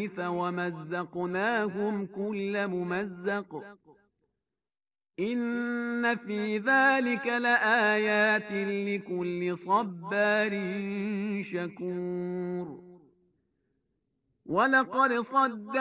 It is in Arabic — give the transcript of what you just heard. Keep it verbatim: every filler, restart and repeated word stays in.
الحديث ومزقناهم كل ممزق إن في ذلك لآيات لكل صبار شكور ولقد صدق